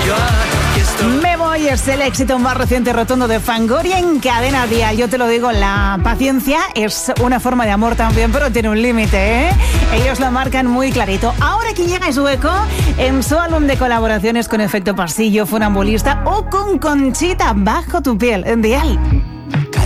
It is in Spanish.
Me voy, es el éxito más reciente rotundo de Fangoria en Cadena Dial. Yo te lo digo, la paciencia es una forma de amor también, pero tiene un límite, ¿eh? Ellos lo marcan muy clarito. Ahora que llega es hueco en su álbum de colaboraciones con Efecto Pasillo, Funambulista o con Conchita, Bajo tu piel, en Dial.